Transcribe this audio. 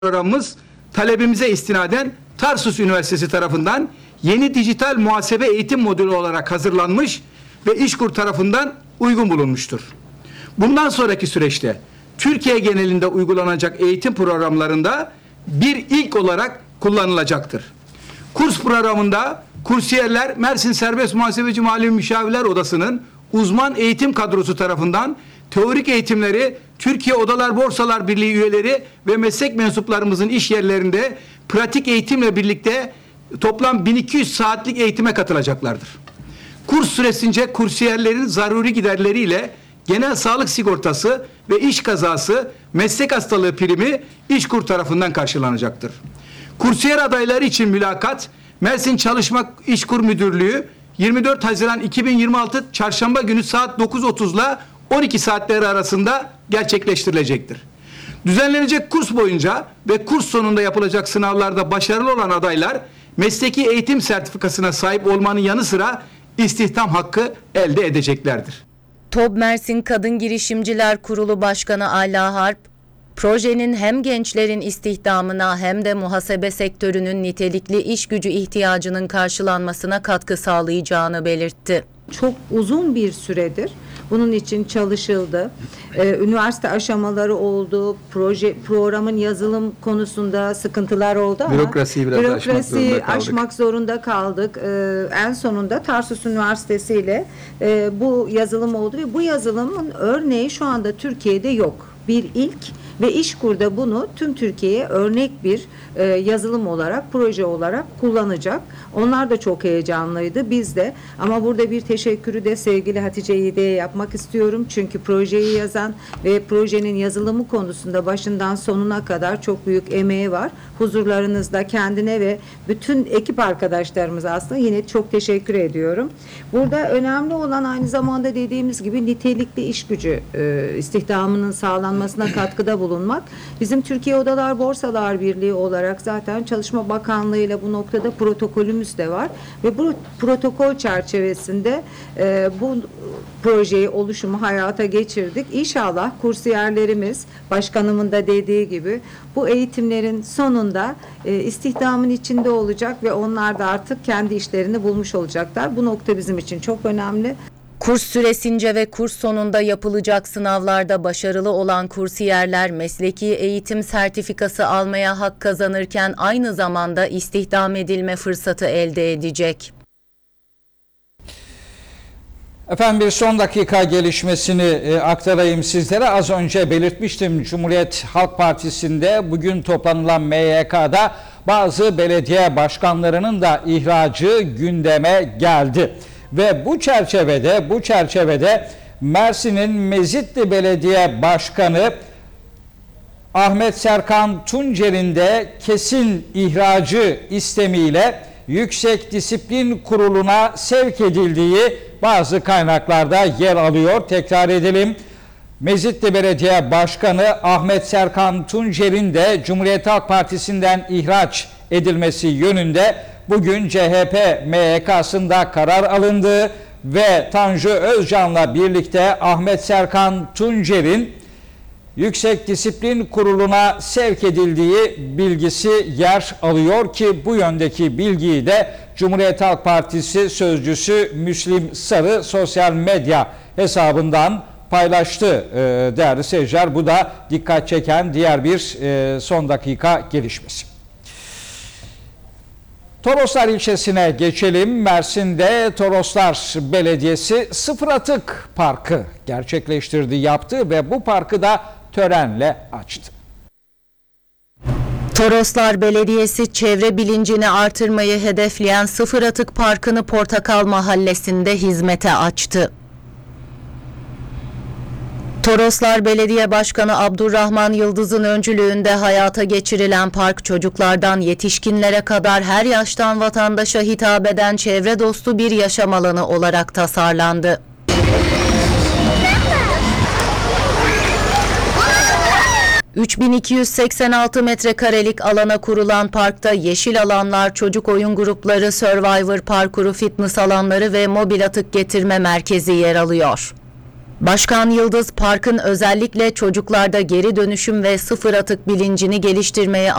programımız talebimize istinaden Tarsus Üniversitesi tarafından yeni dijital muhasebe eğitim modülü olarak hazırlanmış ve İşkur tarafından uygun bulunmuştur. Bundan sonraki süreçte Türkiye genelinde uygulanacak eğitim programlarında bir ilk olarak kullanılacaktır. Kurs programında kursiyerler Mersin Serbest Muhasebeci Mali Müşavirler Odası'nın uzman eğitim kadrosu tarafından teorik eğitimleri Türkiye Odalar Borsalar Birliği üyeleri ve meslek mensuplarımızın iş yerlerinde pratik eğitimle birlikte toplam 1200 saatlik eğitime katılacaklardır. Kurs süresince kursiyerlerin zaruri giderleriyle genel sağlık sigortası ve iş kazası meslek hastalığı primi İşkur tarafından karşılanacaktır. Kursiyer adayları için mülakat Mersin Çalışma İşkur Müdürlüğü 24 Haziran 2026 Çarşamba günü saat 9.30 ile 12 saatleri arasında gerçekleştirilecektir. Düzenlenecek kurs boyunca ve kurs sonunda yapılacak sınavlarda başarılı olan adaylar mesleki eğitim sertifikasına sahip olmanın yanı sıra istihdam hakkı elde edeceklerdir. TOB Mersin Kadın Girişimciler Kurulu Başkanı Ala Harp, projenin hem gençlerin istihdamına hem de muhasebe sektörünün nitelikli iş gücü ihtiyacının karşılanmasına katkı sağlayacağını belirtti. Çok uzun bir süredir bunun için çalışıldı. Üniversite aşamaları oldu. Programın yazılım konusunda sıkıntılar oldu ama bürokrasiyi aşmak zorunda kaldık. En sonunda Tarsus Üniversitesi ile bu yazılım oldu ve bu yazılımın örneği şu anda Türkiye'de yok. Bir ilk ve İşkur'da bunu tüm Türkiye'ye örnek bir yazılım olarak, proje olarak kullanacak. Onlar da çok heyecanlıydı, biz de. Ama burada bir teşekkürü de sevgili Hatice Yiğit'e yapmak istiyorum. Çünkü projeyi yazan ve projenin yazılımı konusunda başından sonuna kadar çok büyük emeği var. Huzurlarınızda kendine ve bütün ekip arkadaşlarımıza aslında yine çok teşekkür ediyorum. Burada önemli olan aynı zamanda dediğimiz gibi nitelikli iş gücü istihdamının sağlanmasına katkıda bulunmak. Bizim Türkiye Odalar Borsalar Birliği olarak zaten Çalışma Bakanlığı ile bu noktada protokolümüz de var ve bu protokol çerçevesinde bu projeyi oluşumu hayata geçirdik. İnşallah kursiyerlerimiz başkanımın da dediği gibi bu eğitimlerin sonunda istihdamın içinde olacak ve onlar da artık kendi işlerini bulmuş olacaklar. Bu nokta bizim için çok önemli. Kurs süresince ve kurs sonunda yapılacak sınavlarda başarılı olan kursiyerler mesleki eğitim sertifikası almaya hak kazanırken aynı zamanda istihdam edilme fırsatı elde edecek. Efendim bir son dakika gelişmesini aktarayım sizlere. Az önce belirtmiştim, Cumhuriyet Halk Partisi'nde bugün toplanılan MYK'da bazı belediye başkanlarının da ihracı gündeme geldi. Ve bu çerçevede Mersin'in Mezitli Belediye Başkanı Ahmet Serkan Tuncer'in de kesin ihracı istemiyle Yüksek Disiplin Kurulu'na sevk edildiği bazı kaynaklarda yer alıyor. Tekrar edelim. Mezitli Belediye Başkanı Ahmet Serkan Tuncer'in de Cumhuriyet Halk Partisi'nden ihraç edilmesi yönünde bugün CHP MYK'sında karar alındı ve Tanju Özcan'la birlikte Ahmet Serkan Tuncer'in Yüksek Disiplin Kurulu'na sevk edildiği bilgisi yer alıyor ki bu yöndeki bilgiyi de Cumhuriyet Halk Partisi sözcüsü Müslim Sarı sosyal medya hesabından paylaştı değerli seyirciler. Bu da dikkat çeken diğer bir son dakika gelişmesi. Toroslar ilçesine geçelim. Mersin'de Toroslar Belediyesi Sıfır Atık Parkı yaptı ve bu parkı da törenle açtı. Toroslar Belediyesi çevre bilincini artırmayı hedefleyen Sıfır Atık Parkı'nı Portakal Mahallesi'nde hizmete açtı. Toroslar Belediye Başkanı Abdurrahman Yıldız'ın öncülüğünde hayata geçirilen park çocuklardan yetişkinlere kadar her yaştan vatandaşa hitap eden çevre dostu bir yaşam alanı olarak tasarlandı. ...3286 metrekarelik alana kurulan parkta yeşil alanlar, çocuk oyun grupları, Survivor parkuru, fitness alanları ve mobil atık getirme merkezi yer alıyor. Başkan Yıldız, parkın özellikle çocuklarda geri dönüşüm ve sıfır atık bilincini geliştirmeye